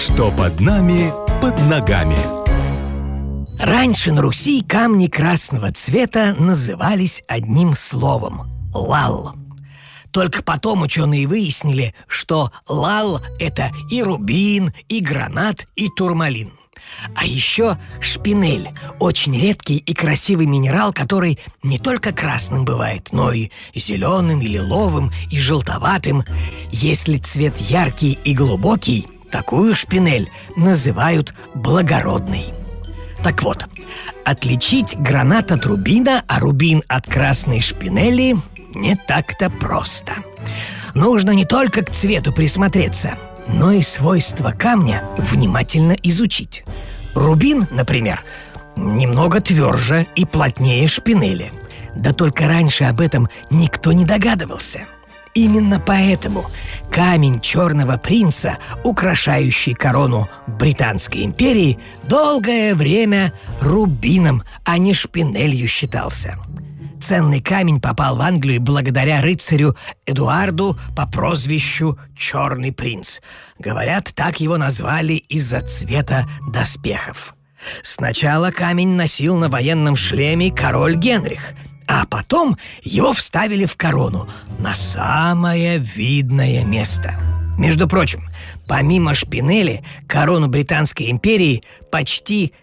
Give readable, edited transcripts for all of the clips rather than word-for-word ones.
Что под нами, под ногами. Раньше на Руси камни красного цвета назывались одним словом – лал. Только потом ученые выяснили, что лал – это и рубин, и гранат, и турмалин. А еще шпинель – очень редкий и красивый минерал, который не только красным бывает, но и зеленым, и лиловым, и желтоватым. Если цвет яркий и глубокий, такую шпинель называют благородной. Так вот, отличить гранат от рубина, а рубин от красной шпинели не так-то просто. Нужно не только к цвету присмотреться, но и свойства камня внимательно изучить. Рубин, например, немного тверже и плотнее шпинели. Да только раньше об этом никто не догадывался. Именно поэтому камень Черного принца, украшающий корону Британской империи, долгое время рубином, а не шпинелью считался. Ценный камень попал в Англию благодаря рыцарю Эдуарду по прозвищу Черный принц. Говорят, так его назвали из-за цвета доспехов. Сначала камень носил на военном шлеме король Генрих, а потом его вставили в корону на самое видное место. Между прочим, помимо шпинели, корону Британской империи почти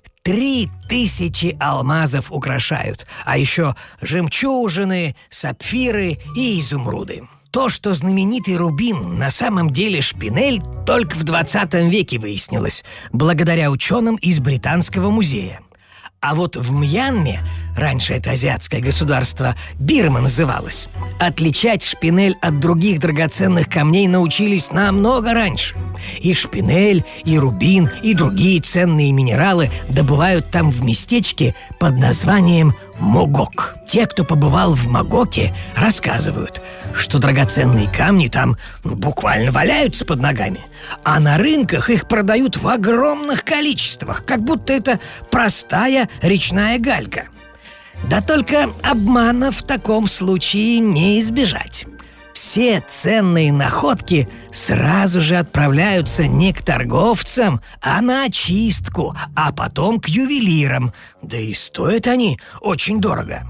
3000 алмазов украшают, а еще жемчужины, сапфиры и изумруды. То, что знаменитый рубин на самом деле шпинель, только в 20 веке выяснилось, благодаря ученым из Британского музея. А вот в Мьянме, раньше это азиатское государство, Бирма называлось, отличать шпинель от других драгоценных камней научились намного раньше. И шпинель, и рубин, и другие ценные минералы добывают там в местечке под названием Могок. Те, кто побывал в Могоке, рассказывают, что драгоценные камни там буквально валяются под ногами, а на рынках их продают в огромных количествах, как будто это простая речная галька. Да только обмана в таком случае не избежать. Все ценные находки сразу же отправляются не к торговцам, а на очистку, а потом к ювелирам. Да и стоят они очень дорого.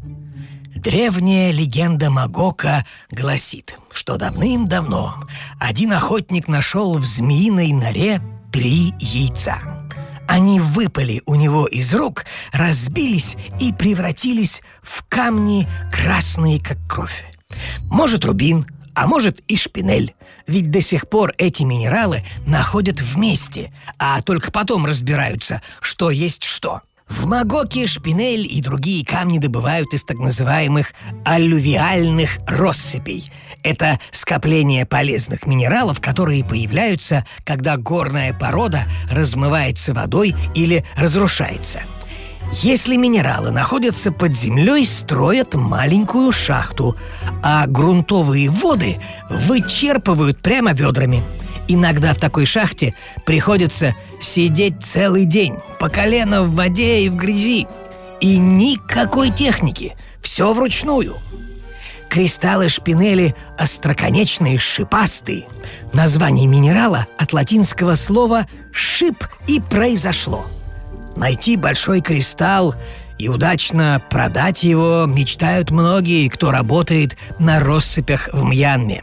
Древняя легенда Могока гласит, что давным-давно один охотник нашел в змеиной норе 3 яйца. Они выпали у него из рук, разбились и превратились в камни красные, как кровь. Может, рубин, а может и шпинель. Ведь до сих пор эти минералы находят вместе, а только потом разбираются, что есть что. В Могоке шпинель и другие камни добывают из так называемых аллювиальных россыпей. Это скопление полезных минералов, которые появляются, когда горная порода размывается водой или разрушается. Если минералы находятся под землей, строят маленькую шахту, а грунтовые воды вычерпывают прямо ведрами. Иногда в такой шахте приходится сидеть целый день, по колено в воде и в грязи. И никакой техники, все вручную. Кристаллы шпинели остроконечные, шипастые. Название минерала от латинского слова «шип» и произошло. Найти большой кристалл и удачно продать его мечтают многие, кто работает на россыпях в Мьянме.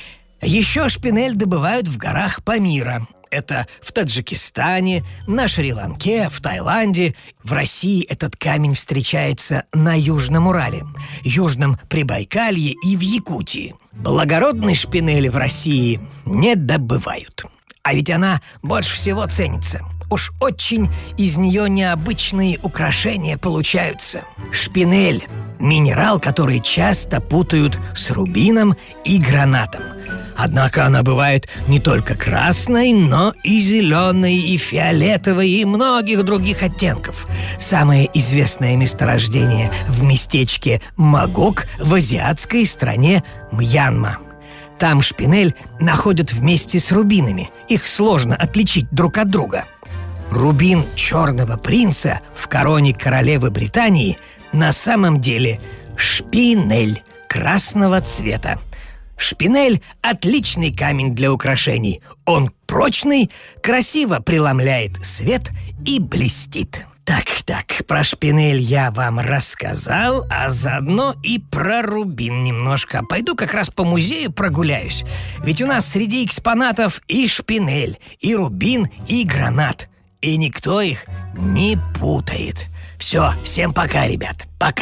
Еще шпинель добывают в горах Памира. Это в Таджикистане, на Шри-Ланке, в Таиланде. В России этот камень встречается на Южном Урале, Южном Прибайкалье и в Якутии. Благородной шпинели в России не добывают. А ведь она больше всего ценится. Уж очень из нее необычные украшения получаются. Шпинель – минерал, который часто путают с рубином и гранатом. Однако она бывает не только красной, но и зеленой, и фиолетовой, и многих других оттенков. Самое известное месторождение в местечке Могок в азиатской стране Мьянма. Там шпинель находят вместе с рубинами. Их сложно отличить друг от друга. Рубин Черного принца в короне королевы Британии на самом деле шпинель красного цвета. Шпинель – отличный камень для украшений. Он прочный, красиво преломляет свет и блестит. Так, про шпинель я вам рассказал, а заодно и про рубин немножко. Пойду как раз по музею прогуляюсь. Ведь у нас среди экспонатов и шпинель, и рубин, и гранат. И никто их не путает. Все, всем пока, ребят, пока.